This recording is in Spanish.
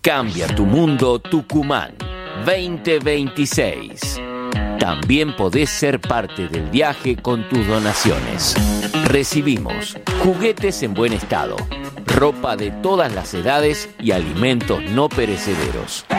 Cambia tu mundo Tucumán 2026. También podés ser parte del viaje con tus donaciones. Recibimos juguetes en buen estado, ropa de todas las edades y alimentos no perecederos.